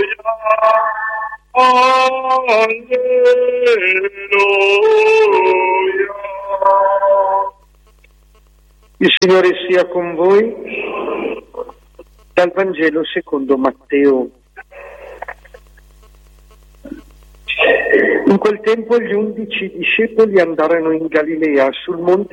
Il Signore sia con voi. Dal Vangelo secondo Matteo. In quel tempo gli 11 discepoli andarono in Galilea sul monte